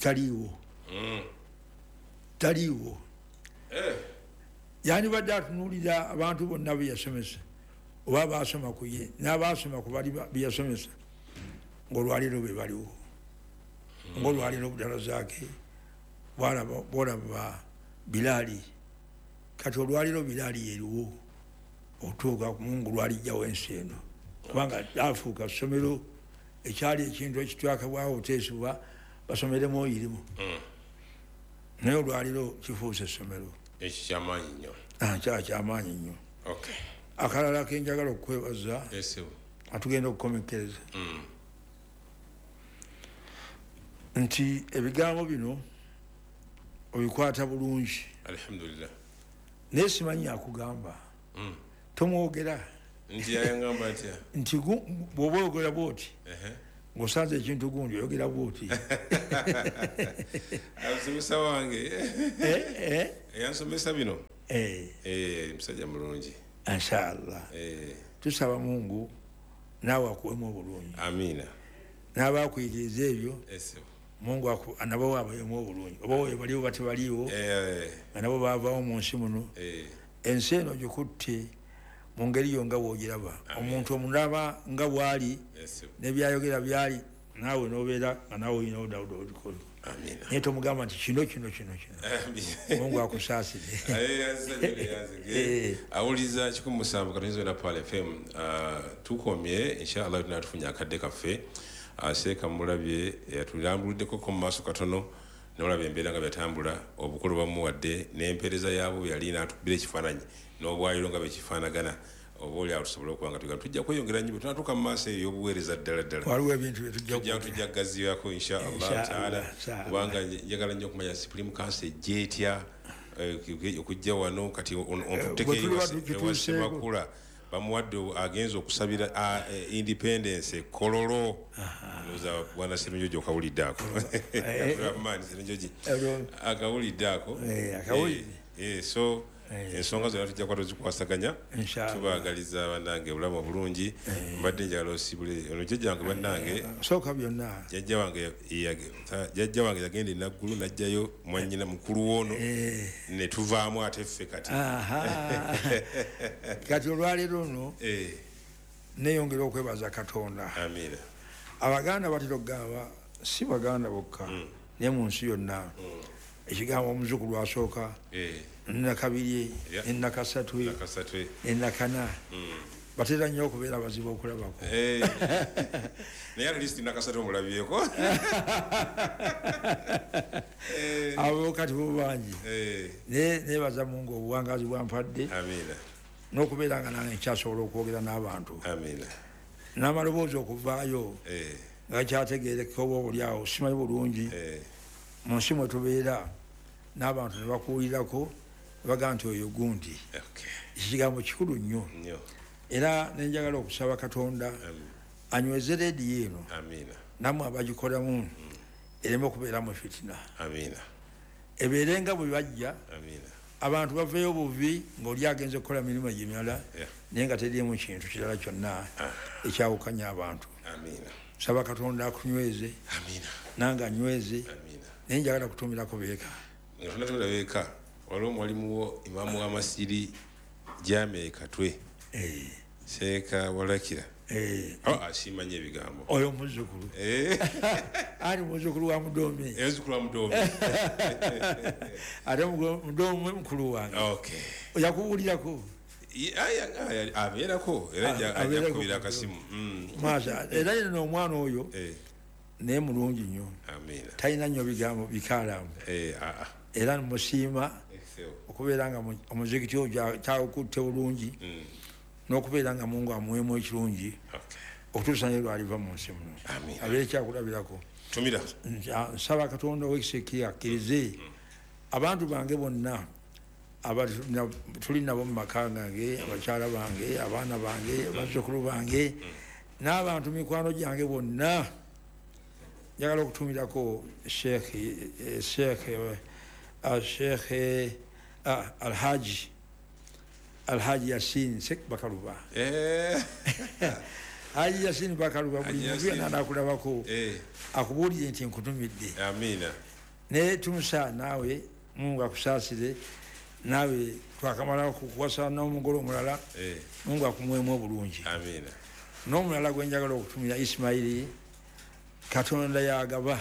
taliiwo yandibadde atunuulira abantu bonna be yasomesa oba baasoma ku ye n'abaasoma ku bali be yasomesa ng'olwaleero be baliwo ng'olwaleero Abdulrazak bwolaba Bilaali kati olwaleero Bilaali eriwo otuuka ku Mungu lwalijjawo ensi eno kubanga afuuka ssomero ekyali ekintu ekitwakabwawo oteesibwa basomeremu oyirimu naye olwaleero kifuuse essomero ekikyamaanyi nnyo kyamaanyi nnyo akalala kenjagala okukwebaza atugenda okukomekereza nti ebigambo bino obikwata bulungi alhamdulillah naye simanyi akugamba tomwogera nti yayangamba atya nti bw'oba oyogera bw'oti ng'osanze ekintu gundi oyogera bwoti asomesa wange eyansomesa bino musajja mulungi inshallah tusaba Mungu naawe akuwemu obulungi amina n'abaakuyigiriza ebyo Mungu nabo wabayemu obulungi oba we baliwo batebaliwo nga nabo baavaawo mu nsi muno ensi eno gikutte mu ngeri yo nga woogiraba omuntu omulaba nga bw'ali n'ebyayogera byali naawe n'obeera nga naawe olinawo dawuda olikola naye tomugamba nti kino Mungu akusaasire awuliza 107 katonyizo na Pal FM tukomye inshallah tunatufunye akadde kaffe aseeka mulabye yatulambuliddeko mu maaso katono n'olabye embeera nga byatambula obukulu bamuwadde n'empeereza yaabo yali n'atubbira ekifaananyi n'obwayiro nga bekifaanagana oba oli awo tusobola okuba nga tujja kweyongera nnyo tunatuuka mu maaso eyo y'obuweereza ddala waliwo ebintu tujja kugaziyako inshallah taala kubanga njagala nnyo okumanya supreme council ejja etya okujja wano kati ontutekeewasemakula bamuwadde agenza okusabira independence kololo oza bwana Seminjoji okawulidde ako Abdurrahman Seminjoji akawulidde ako so ensonga zonna tujja kwata zikwasaganya tubaagaliza bannange obulamu obulungi mbadde njagala osibule ono jjajja wange bannange sooka byonna jjajja wange yagenda enaggulu najjayo mwannyina mukulu woono ne tuvaamu ate ffe kati kati olwaleero no neyongera okwebaza Katonda amina abaganda batera okugamba si baganda bokka naye mu nsi yonna ekigambo omuzukulu asooka nakabiri enakasatu enakana batera nnyo okubeera abazibu okulabako naye atleast nakasatu omulabyeko abo kati bo bangi nebaza Mungu obuwangazi bwampadde amina n'okubeera nga nange nkyasobola okwogera n'abantu amina n'amaloboozi okuvaayo nga kyategeereka oba oliawo simanyi bulungi mu nsi mwe tubeera n'abantu ne bakuwulirako baga nti oyo gundi ekigambo kikulu nnyo era nenjagala okusaba Katonda anyweze leediyo eno nammwe abagikolamu ereme okubeeramu fitina ebeere nga bwe bajja abantu baveeyo buvi ng'oli agenze kukola mirimu egimala naye nga teriimu kintu kirala kyonna ekyawukanya abantu saba Katonda akunyweze nange anyweze naye njagala kutumirako beeka waliwo mwalimuwo imaamu w'amasiri Jame Katwe seeka walakira asiimanye ebigambo oyo muzzukulu ali muzzukulu wa Mudoome ate Mudoome mukulu wange yakuwulirako abeerako era ajja kukubira akasimu maasa era yena omwana oyo naye mulungi nnyo talina nnyo bigambo bikaalaamu era nmusiima okubeera nga omuzikiti oyo kyawukutte bulungi n'okubeera nga Mungu amuwemu ekirungi okutuusa naye lwaliva mu nsi muno abeere kyakulabirako nsaba Katonda ow'ekisa akkirize abantu bange bonna tuli nabo mu maka gange abakyala bange abaana bange abazzukulu bange n'abantu mikwano gyange bonna njagala okutumirako Sheikh Alhaji Yasin Bakaluba Haji Yasin Bakaluba buli muntu yenna anakulabako akubuulire nti nkutumidde naye tumusa naawe Mungu akusaasire naawe twakamala kukuwasa n'omugole omulala Mungu akumuwemu obulungi n'omulala gwe njagala okutumira Ismaili Katonda yagaba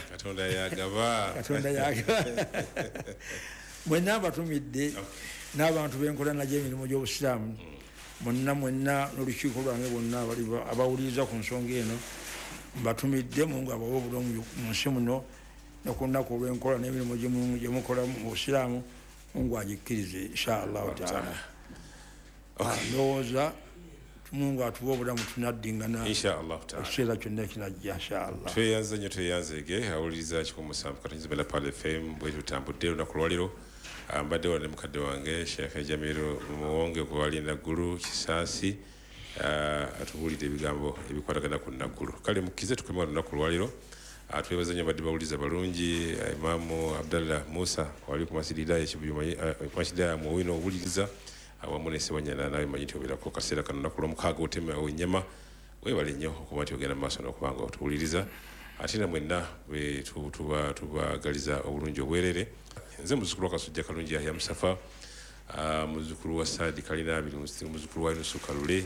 mwenna abatumidde n'abantu benkola najjo emirimu gy'obusiraamu mwenna n'olukiiko lwange bonna abawuliriza ku nsonga eno mbatumidde Mungu abawe obulamu mu nsi muno ne ku nnaku olw'enkola n'emirimu gye mukola mu busiraamu Mungu agikkirize inshallah taala ndowooza Mungu atuwa obulamu tunaddingana inshallah taala ekiseera kyonna ekinajja inshallah tweyanzege awuliriza 107 katonyizo na Pal FM bwe tutambudde olunaku lwaliro mbadde wano ne mukadde wange Sheikh Jamiru Muwonge ku Walinda Gulu Kisaasi atubuulira ebigambo ebikwatagana ku Nnaggulu. Kale mukize tukomera olunaku lwaliro. Twebaza nnyo badde bawuliza balungi. Imaamu Abdallah Musa wali ku Masjidida Masjidida mu wino owuliriza awamu ne Ssebanyana nawe manyi nti obeerako kaseera kano lunaku lw'omukaaga otemawo ennyama. Weebale nnyo okuba nti ogenda mu maaso n'okubanga otuwuliriza. Ate na mwenna bwe tubagaliza obulungi obwerere. Nze muzzukulu wa Kasujja Kalungi Yahya Musafa, muzzukulu wa Saadi Kalina Abiri, muzzukulu wa Yunusu Kalule,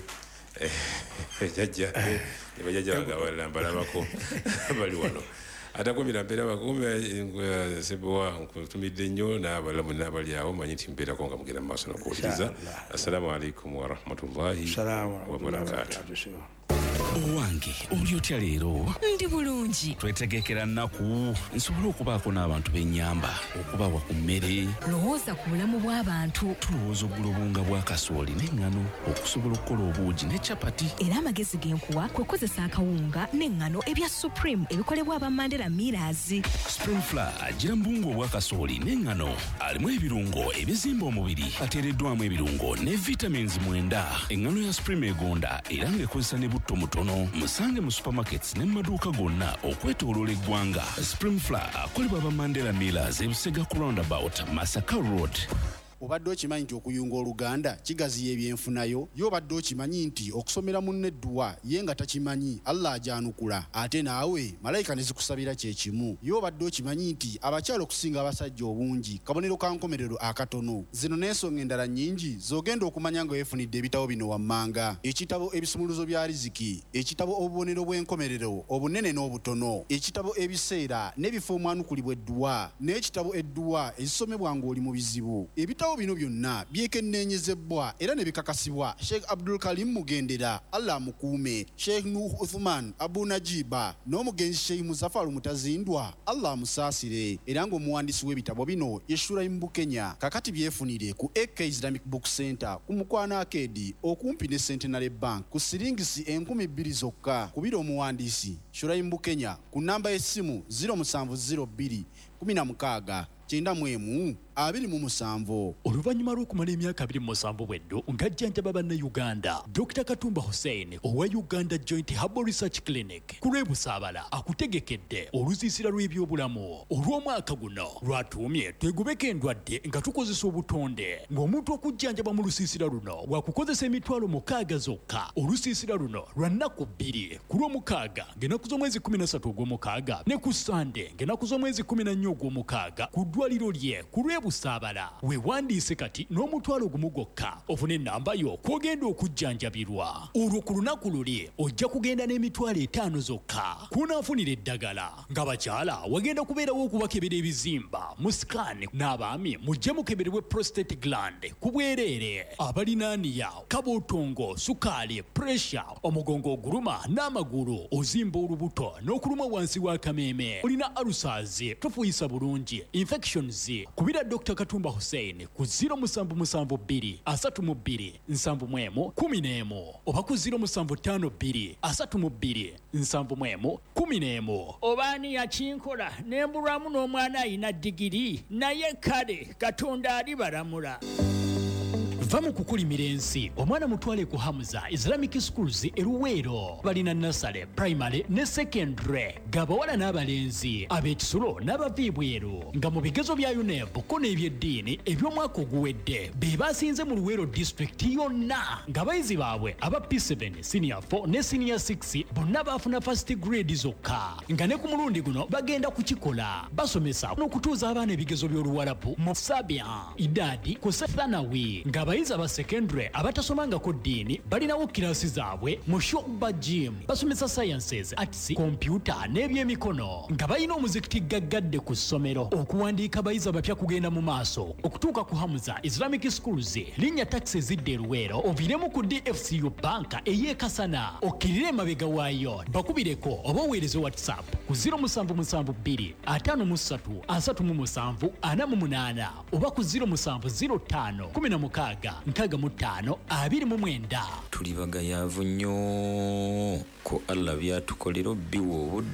jajja ne bajjajja bange abalala mbalabako bali wano. Ate kumira mbeera bakume Sebowa nkutumidde nnyo n'abalala mwenna abali awo manyi nti mbeerako nga mugenda mu maaso n'okuwuliriza. Assalamu alaikum wa rahmatullahi wa barakatuh. Owange oli otya leero? Ndi bulungi. Twetegekera nnaku nsobola okubaako n'abantu b'ennyamba okubawa ku mmere. Lowooza ku bulamu bw'abantu. Tulowooza oggula obunga bwa kasooli n'eŋŋano okusobola okukola obuugi ne capati. Era amagezi genkuwa kwe kukozesa akawunga n'eŋŋano ebya Supreme ebikolebwa aba Mandela Millers. Supreme Flour agira mu buwunga obwa kasooli n'eŋŋano alimu ebirungo ebizimba omubiri ateereddwamu ebirungo ne vitamins 9. Eŋŋano ya Supreme egonda era ng'ekozesa ne butto mutono. Musange mu supermarkets ne maduuka gonna okwetooloola eggwanga. Supreme Flour akolebwa aba Mandela Millers ebisega ku roundabout Masaka Road. Obadde okimanyi nti okuyunga oluganda kigaziya ebyenfunayo? Yo obadde okimanyi nti okusomera munne edduwa ye nga takimanyi Allah ajanukula ate naawe malayika ne zikusabira kye kimu? Yo obadde okimanyi nti abakyala okusinga abasajja obungi kabonero ka nkomerero akatono? Zino n'ensonga endala nnyingi z'ogenda okumanya nga weefunidde ebitabo bino wammanga: ekitabo ebisumuluzo bya riziki, ekitabo obubonero bw'enkomerero obunene n'obutono, ekitabo ebiseera n'ebifo omwanukulibwa edduwa, n'ekitabo edduwa ezisomebwa ng'oli mu bizibu. Ebitabo bino byonna byekenneenyezebwa era ne bikakasibwa Sheikh Abdul Karim Mugendera, Allah mukuume, Sheikh Nuh Uthman Abu Najiba n'omugenzi Sheikh Muzaffar Mutazindwa, Allah musaasire. Era ng'omuwandiisi w'ebitabo bino ye Shuraim Bukenya. Kakati byefunire ku AK Islamic Book Center ku Mukwana Arcade okumpi ne Centenary Bank ku siringisi 2,000 zokka. Kubira omuwandiisi Shuraim Bukenya ku namba y'essimu 0702 16 91 27. Oluvannyuma lw'okumala emyaka 27 bweddo ng'ajjanjaba bannayuganda, Dr. Katumba Hussein owa Uganda Joint Herbal Research Clinic ku lw'ebusaabala akutegekedde olusiisira lw'ebyobulamu olw'omwaka guno lwatuumye twegubeko endwadde nga tukozesa obutonde, ng'omuntu okujjanjaba mu lusiisira luno wakukozesa emitwalo 6 zokka. Olusiisira luno lwa nnaku 2 ku lw'omukaaga ng'ennaku z'omwezi 13 ogw'omukaaga ne ku Sande ng'ennaku z'omwezi 14 ogw'omukaaga ku ddwaliro lye ku lw'ebusaabala. Weewandiise kati n'omutwalo gumu gwokka ofune ennamba yo kw'ogenda okujjanjabirwa. Olwo ku lunaku luli ojja kugenda n'emitwalo 5 zokka kunaafunira eddagala. Ng'abakyala wagenda kubeerawo okubakebera ebizimba mu sikaani, n'abaami mujje mukeberebwe prostate gland ku bwereere, abalinaaniya, kabootongo, sukaali, pressure, omugongo oguluma n'amagulu, ozimba olubuto n'okuluma wansi w'akameeme, olina ulcers, tofuuyisa bulungi, infections. Kubira Dr. Katumba Hussein ku 0772 32 71 11 oba ku 0752 32 71 11. Obaani yakinkola nembulwamu n'omwana ayina digiri naye kale Katonda alibalamula. Va mu kukulimira ensi omwana mutwale ku Hamza Islamic Schools eruweero. Balina nasale, primary ne secondary, gabawala n'abalenzi, ab'ekisulo n'abaviibweru, nga mu bigezo bya UNEB ko n'ebyeddiini eby'omwaka oguwedde be basinze mu Luweero district yonna, ng'abayizi baabwe aba P7, senior 4 ne senior 6 bonna baafuna first grade zokka, nga ne ku mulundi guno bagenda kukikola. Basomesa n'okutuuza abaana ebigezo by'Oluwarabu mu Sabian, Idadi ku Thanawi, ng'abayizi aba secondary abatasomangako ddiini balinawo kirasi zaabwe mu Shoba Gym. Basomesa sciences, arts, computer n'ebyemikono, nga balina omuzikiti gaggadde ku ssomero. Okuwandiika abayizi abapya kugenda mu maaso. Okutuuka ku Hamza Islamic Schools, linnya taxi ezidde Luweero oviiremu ku DFCU banka ey'ekasana, okkirire emabega waayo. Bakubireko oba oweereze WhatsApp ku 0772 53 37 48 oba ku 0705 16 65 29. Tuli bagayaavu nnyo ko Allah byatukolera biwa obudde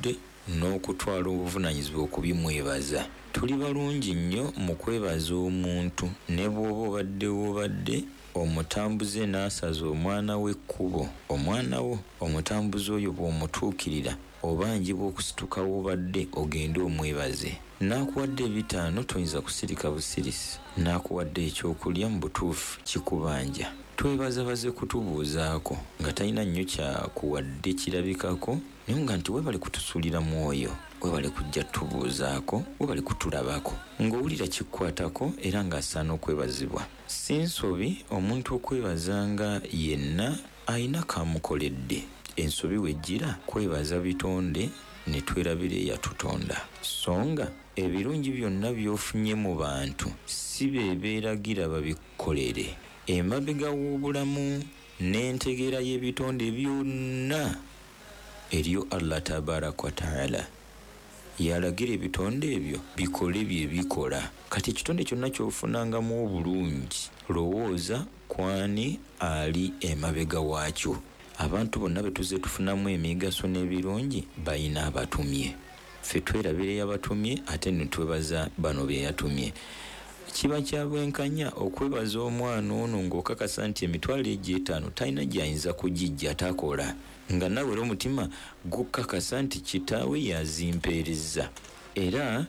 n'okutwala obuvunaanyizibwa okubimwebaza. Tuli balungi nnyo mu kwebaza omuntu ne bw'oba obadde omutambuze n'asaza omwana we ekkubo, omwana wo omutambuze oyo bw'omutuukirira obangi bw'okusituka w'obadde ogende omwebaze. N'akuwadde ebitaano toyinza kusirika busirisi, n'akuwadde ekyokulya mu butuufu kikubanja. Twebazabaze kutubuuzaako nga talina nnyo kyakuwadde kirabikako naye nga nti webale kutusuulira mwoyo, webale kujja tubuuzaako, webale kutulabako ng'owulira kikukwatako era ng'asaana okwebazibwa. Si nsobi omuntu okwebazanga yenna ayina kamukoledde. Ensobi wejjira kwebaza bitonde ne twerabira eyatutonda. So nga ebirungi byonna by'ofunye mu bantu si be beeragira babikolere. Emabega w'obulamu n'entegeera y'ebitonde byonna eriyo Allah tabaraka wa taala. Yalagira ebitonde ebyo bikole bye bikola. Kati ekitonde kyonna ky'ofunangamu obulungi lowooza kwani ali emabega waakyo. Abantu bonna be tuzze tufunamu emigaso n'ebirungi bayina abatumye. Ffe twerabira eyabatumye ate ne twebaza bano be yatumye. Kiba kya bwenkanya okwebaza omwana ono ng'okakasa nti emitwalo egyo 5 talina gy'ayinza kugijja takola, nga nawe era omutima gukakasa nti kitaawe yazimpeereza. Era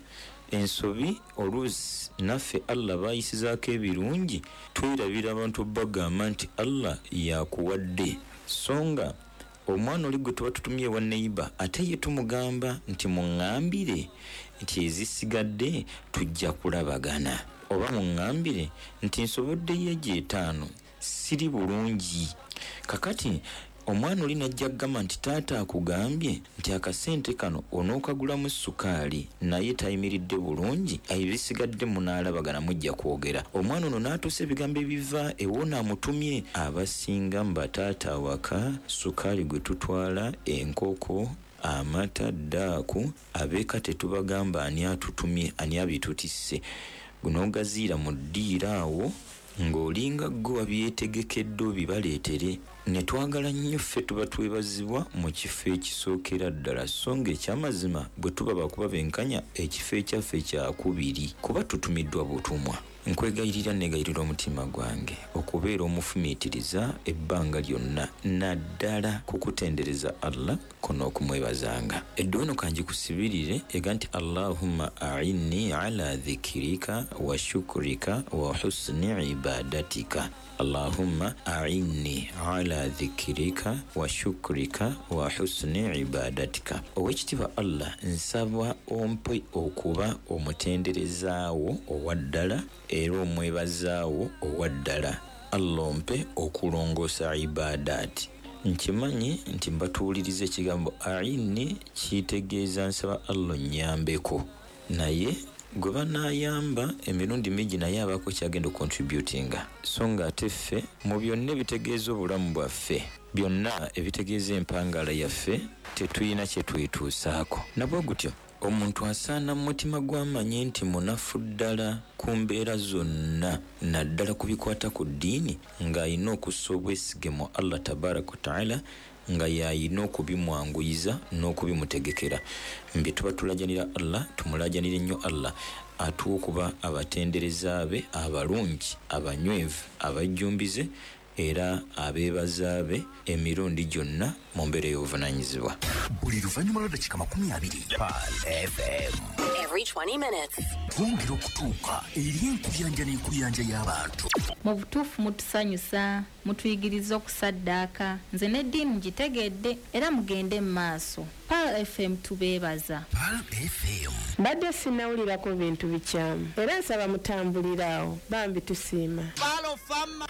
ensobi oluusi naffe Allah baayisizaako ebirungi twerabira abantu bagamba nti Allah yakuwadde. So nga omwana oli gwe tuba tutumye ewa neighbor ate ye tumugamba nti muŋŋambire nti ezisigadde tujja kulabagana, oba muŋŋambire nti nsoboddeyo egyo 5 siri bulungi. Kakati omwana oli najja kugamba nti taata akugambye nti akasente kano onookagulamu sukaali naye tayimiridde bulungi, ebisigadde munaalabagana mujja kwogera. Omwana ono n'atuusa ebigambo ebiva ewona amutumye. Abasinga mbataata awaka sukaali gwe tutwala, enkoko, amata, ddaaku, abeeka tetubagamba ani atutumye, ani abitutisse. Gunogaziira mu ddiira awo ng'olinga gwe wabyetegekedde obibaleetere. Ne twagala nnyo ffe tuba twebazibwa mu kifo ekisookera ddala. So ng'ekyamazima bwe tuba bakuba benkanya ekifo ekyaffe kyakubiri kuba tutumiddwa butumwa. Nkwegayirira negayirira omutima gwange okubeera omufumiitiriza ebbanga lyonna naddala kukutendereza Allah kono okumwebazanga. Eddono kanji kusibirire ega nti Allahumma a'inni ala dhikirika wa shukrika wa husni ibadatika. Allahumma a'inni ala dhikirika wa shukrika wa husni ibadatika. Owekitiibwa Allah nsaba ompe okuba omutenderezaawo owaddala era omwebazaawo owaddala. Allah ompe okulongoosa ibadaati. Nkimanyi nti mbatuuliriza ekigambo a'inni kitegeeza nsaba Allah nnyambeko, naye gwe banaayamba emirundi mingi naye abaako kyagenda contributinga. So nga ate ffe mu byonna ebitegeeza obulamu bwaffe, byonna ebitegeeza empangala yaffe tetuyina kye twetuusaako. Nabwe gutyo omuntu asaana mu mutima gw'amanye nti munafu ddala ku mbeera zonna, naddala ku bikwata ku ddiini ng'alina okussa obwesige mu Allah tabaraka wa taala, nga yayina okubimwanguyiza n'okubimutegekera. Mbye tuba tulajanira Allah, tumulajanire nnyo Allah atuwa okuba abatendereza be abalungi, abanywevu, abajjumbize era abeebaza be emirundi gyonna mu mbeera y'obuvunaanyizibwa. Buli luvannyuma lwa dakiika 20 Pal FM. Every 20 minutes. Twongera okutuuka eri enkuyanja n'enkuyanja y'abantu. Mu butuufu mutusanyusa, mutuyigiriza okusaddaaka. Nze n'eddiini ngitegedde era mugende mu maaso. Pal FM tubeebaza. Pal FM. Mbadde sinnawulirako bintu bikyamu era nsaba mutambuliraawo bambi tusiima. Pal FM.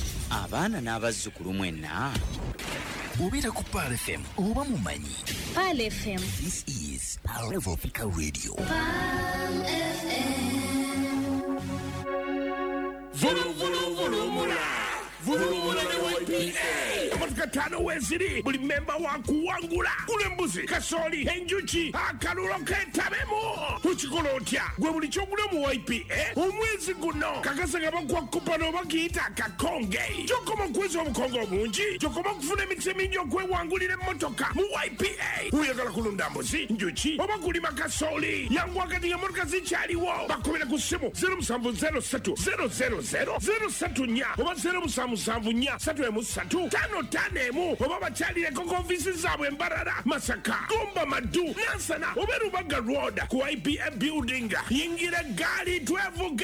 Abaana n'abazzukulu mwenna obeera ku Pal FM oba mumanyi. Pal FM. This is Pal Africa Radio. Pal FM. Volumula ne YPA. motoka 5 weeziri buli memba wakuwangula gula embuzi kasooli enjuki akalulu ketabemu tukikola otya gwe buli kyogula mu YPA omwezi guno kakasa nga bakuwa kupano oba kiyita akakonge kyokoma okuweza obukonge obungi kyokoma okufuna emikisa emingi okwewangulira emmotoka mu YPA oyagala kulunda mbuzi njuki oba kulima kasooli yangu wakati nga motoka zikyaliwo bakubira ku ssimu 0703 oba 0774 oba bakyalireko ku ofiisi zaabwe embarara Masaka Gomba Madu Nansana oba Rubaga Road ku IPA building yingira gaali twevuge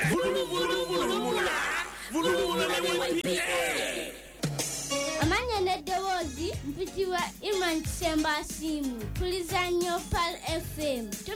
amanya n'eddoboozi mpitibwa Iman Kisemba Asiimu kulizannyo Pal FM